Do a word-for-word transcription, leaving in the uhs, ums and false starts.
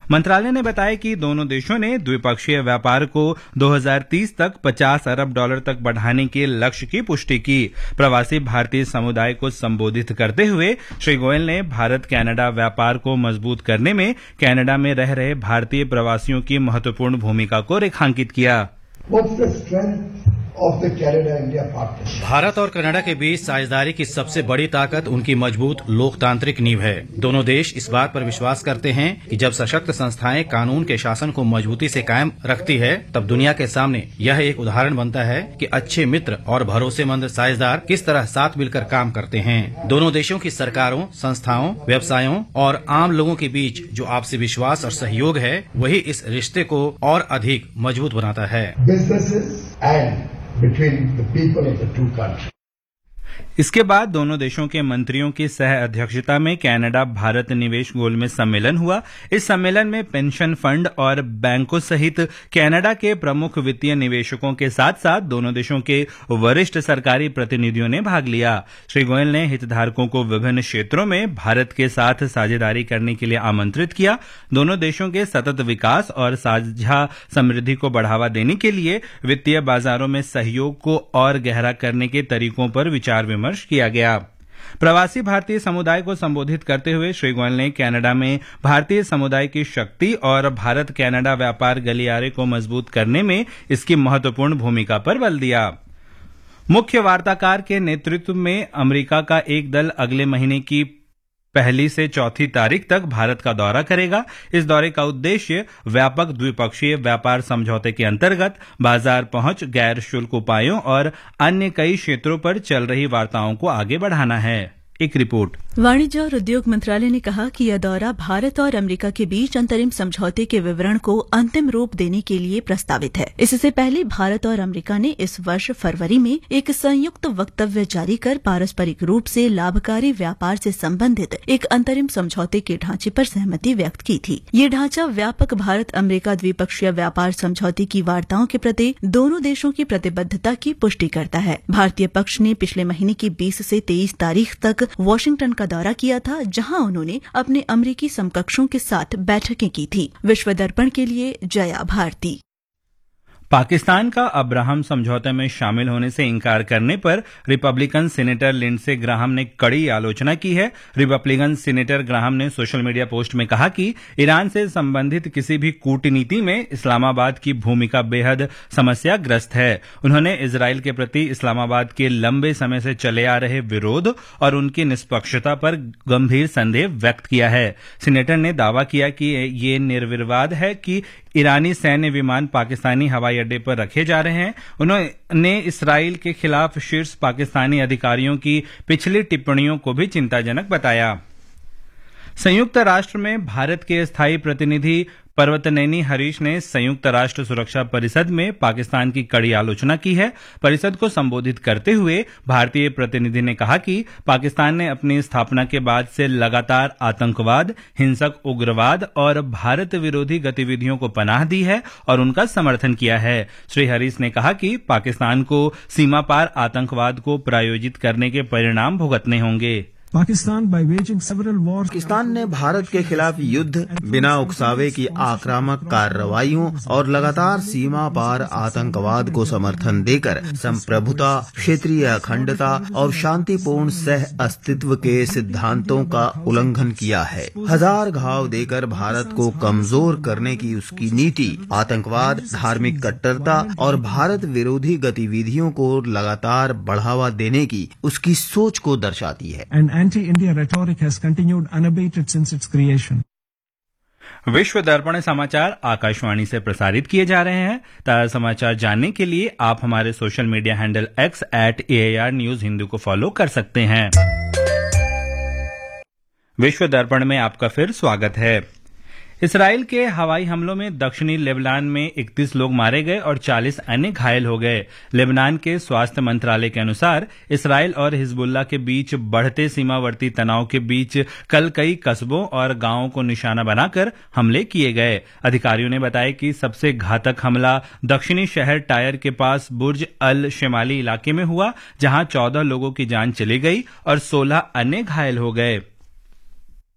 मंत्रालय ने बताया कि दोनों देशों ने द्विपक्षीय व्यापार को दो हज़ार तीस तक पचास अरब डॉलर तक बढ़ाने के लक्ष्य की पुष्टि की। प्रवासी भारतीय समुदाय को संबोधित करते हुए श्री गोयल ने भारत कनाडा व्यापार को मजबूत करने में कनाडा में रह रहे भारतीय प्रवासियों की महत्वपूर्ण भूमिका को रेखांकित किया। भारत और कनाडा के बीच साझेदारी की सबसे बड़ी ताकत उनकी मजबूत लोकतांत्रिक नींव है। दोनों देश इस बात पर विश्वास करते हैं कि जब सशक्त संस्थाएं कानून के शासन को मजबूती से कायम रखती है, तब दुनिया के सामने यह एक उदाहरण बनता है कि अच्छे मित्र और भरोसेमंद साझेदार किस तरह साथ मिलकर काम करते हैं। दोनों देशों की सरकारों, संस्थाओं, व्यवसायों और आम लोगों के बीच जो आपसी विश्वास और सहयोग है, वही इस रिश्ते को और अधिक मजबूत बनाता है। Between the people of the two countries. इसके बाद दोनों देशों के मंत्रियों की सह अध्यक्षता में कनाडा भारत निवेश गोलमेज सम्मेलन हुआ। इस सम्मेलन में पेंशन फंड और बैंकों सहित कनाडा के प्रमुख वित्तीय निवेशकों के साथ साथ दोनों देशों के वरिष्ठ सरकारी प्रतिनिधियों ने भाग लिया। श्री गोयल ने हितधारकों को विभिन्न क्षेत्रों में भारत के साथ साझेदारी करने के लिए आमंत्रित किया। दोनों देशों के सतत विकास और साझा समृद्धि को बढ़ावा देने के लिए वित्तीय बाजारों में सहयोग को और गहरा करने के तरीकों पर विचार विमर्श किया गया। प्रवासी भारतीय समुदाय को संबोधित करते हुए श्री गोयल ने कनाडा में भारतीय समुदाय की शक्ति और भारत कनाडा व्यापार गलियारे को मजबूत करने में इसकी महत्वपूर्ण भूमिका पर बल दिया। मुख्य वार्ताकार के नेतृत्व में अमेरिका का एक दल अगले महीने की पहली से चौथी तारीख तक भारत का दौरा करेगा। इस दौरे का उद्देश्य व्यापक द्विपक्षीय व्यापार समझौते के अंतर्गत बाजार पहुंच, गैर शुल्क उपायों और अन्य कई क्षेत्रों पर चल रही वार्ताओं को आगे बढ़ाना है। एक रिपोर्ट। वाणिज्य और उद्योग मंत्रालय ने कहा कि यह दौरा भारत और अमेरिका के बीच अंतरिम समझौते के विवरण को अंतिम रूप देने के लिए प्रस्तावित है। इससे पहले भारत और अमेरिका ने इस वर्ष फरवरी में एक संयुक्त वक्तव्य जारी कर पारस्परिक रूप से लाभकारी व्यापार से संबंधित एक अंतरिम समझौते के ढांचे पर सहमति व्यक्त की थी। ये ढांचा व्यापक भारत अमेरिका द्विपक्षीय व्यापार समझौते की वार्ताओं के प्रति दोनों देशों की प्रतिबद्धता की पुष्टि करता है। भारतीय पक्ष ने पिछले महीने की बीस से तेईस तारीख तक वॉशिंगटन का दौरा किया था, जहां उन्होंने अपने अमेरिकी समकक्षों के साथ बैठकें की थी। विश्व दर्पण के लिए जया भारती। पाकिस्तान का अब्राहम समझौते में शामिल होने से इंकार करने पर रिपब्लिकन सीनेटर लिंडसे ग्राहम ने कड़ी आलोचना की है। रिपब्लिकन सीनेटर ग्राहम ने सोशल मीडिया पोस्ट में कहा कि ईरान से संबंधित किसी भी कूटनीति में इस्लामाबाद की भूमिका बेहद समस्याग्रस्त है। उन्होंने इजराइल के प्रति इस्लामाबाद के लंबे समय से चले आ रहे विरोध और उनकी निष्पक्षता पर गंभीर संदेह व्यक्त किया है। सीनेटर ने दावा किया कि ये निर्विवाद है कि ईरानी सैन्य विमान पाकिस्तानी हवाई अड्डे पर रखे जा रहे हैं। उन्होंने इसराइल के खिलाफ शीर्ष पाकिस्तानी अधिकारियों की पिछली टिप्पणियों को भी चिंताजनक बताया। संयुक्त राष्ट्र में भारत के स्थायी प्रतिनिधि पर्वतनेनी हरीश ने संयुक्त राष्ट्र सुरक्षा परिषद में पाकिस्तान की कड़ी आलोचना की है। परिषद को संबोधित करते हुए भारतीय प्रतिनिधि ने कहा कि पाकिस्तान ने अपनी स्थापना के बाद से लगातार आतंकवाद, हिंसक उग्रवाद और भारत विरोधी गतिविधियों को पनाह दी है और उनका समर्थन किया है। श्री हरीश ने कहा कि पाकिस्तान को सीमा पार आतंकवाद को प्रायोजित करने के परिणाम भुगतने होंगे। पाकिस्तान ने भारत के खिलाफ युद्ध, बिना उकसावे की आक्रामक कार्रवाइयों और लगातार सीमा पार आतंकवाद को समर्थन देकर संप्रभुता, क्षेत्रीय अखंडता और शांतिपूर्ण सह अस्तित्व के सिद्धांतों का उल्लंघन किया है। हजार घाव देकर भारत को कमजोर करने की उसकी नीति आतंकवाद, धार्मिक कट्टरता और भारत विरोधी गतिविधियों को लगातार बढ़ावा देने की उसकी सोच को दर्शाती है। Anti-India rhetoric has continued unabated since its creation. विश्व दर्पण समाचार आकाशवाणी से प्रसारित किए जा रहे हैं। ताजा समाचार जानने के लिए आप हमारे social media handle x eight A I R news Hindi को फॉलो कर सकते हैं। विश्व दर्पण में आपका फिर स्वागत है। इसराइल के हवाई हमलों में दक्षिणी लेबनान में इकतीस लोग मारे गए और चालीस अन्य घायल हो गए। लेबनान के स्वास्थ्य मंत्रालय के अनुसार इसराइल और हिजबुल्लाह के बीच बढ़ते सीमावर्ती तनाव के बीच कल कई कस्बों और गांवों को निशाना बनाकर हमले किए गए। अधिकारियों ने बताया कि सबसे घातक हमला दक्षिणी शहर टायर के पास बुर्ज अल शिमाली इलाके में हुआ, जहां चौदह लोगों की जान चली गई और सोलह अन्य घायल हो गए।